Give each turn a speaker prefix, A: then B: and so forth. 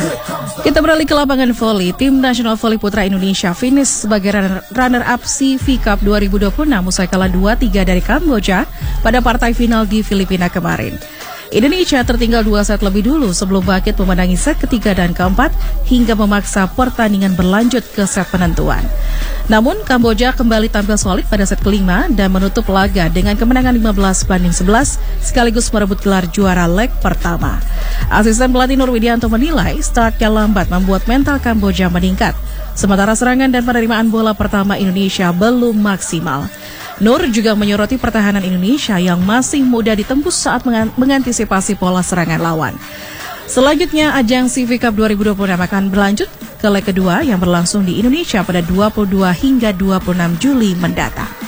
A: Kita beralih ke lapangan voli. Tim nasional voli putra Indonesia finish sebagai runner-up CV Cup 2026 usai kalah 2-3 dari Kamboja pada partai final di Filipina kemarin. Indonesia tertinggal 2 set lebih dulu sebelum bangkit memenangi set ketiga dan keempat hingga memaksa pertandingan berlanjut ke set penentuan. Namun Kamboja kembali tampil solid pada set kelima dan menutup laga dengan kemenangan 15-11 sekaligus merebut gelar juara leg pertama. Asisten pelatih Nur Widianto menilai startnya lambat membuat mental Kamboja meningkat. Sementara serangan dan penerimaan bola pertama Indonesia belum maksimal. Nur juga menyoroti pertahanan Indonesia yang masih mudah ditembus saat mengantisipasi pola serangan lawan. Selanjutnya, ajang CV Cup 2026 akan berlanjut ke leg kedua yang berlangsung di Indonesia pada 22 hingga 26 Juli mendatang.